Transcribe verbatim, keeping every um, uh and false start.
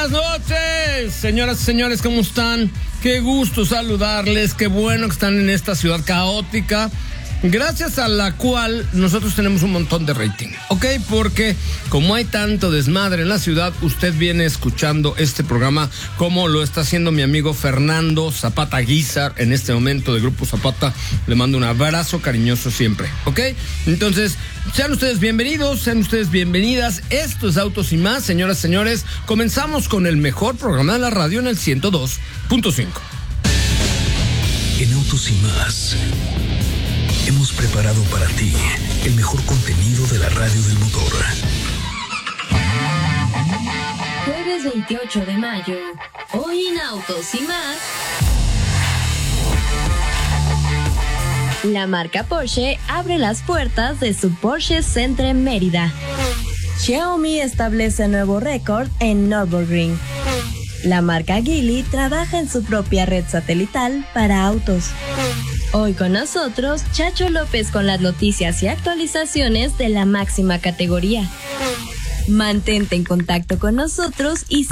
buenas noches, señoras y señores, ¿cómo están? Qué gusto saludarles, qué bueno que están en esta ciudad caótica, gracias a la cual nosotros tenemos un montón de rating, ¿ok? Porque como hay tanto desmadre en la ciudad, usted viene escuchando este programa como lo está haciendo mi amigo Fernando Zapata Guizar en este momento de Grupo Zapata. Le mando un abrazo cariñoso siempre, ¿ok? Entonces, sean ustedes bienvenidos, sean ustedes bienvenidas. Esto es Autos y Más, señoras y señores. Comenzamos con el mejor programa de la radio en el ciento dos punto cinco. En Autos y Más hemos preparado para ti el mejor contenido de la radio del motor. Jueves veintiocho de mayo, hoy en Autos y Más. La marca Porsche abre las puertas de su Porsche Centre en Mérida. Xiaomi establece nuevo récord en Nürburgring. La marca Geely trabaja en su propia red satelital para autos. Hoy con nosotros, Chacho López con las noticias y actualizaciones de la máxima categoría. Mantente en contacto con nosotros y